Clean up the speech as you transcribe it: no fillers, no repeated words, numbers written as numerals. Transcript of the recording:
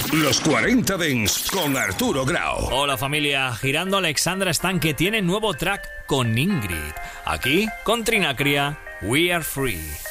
Los 40 Dents con Arturo Grau. Hola familia, Girando Alexandra Stan, que tiene nuevo track con Ingrid. Aquí, con Trinacria, We Are Free.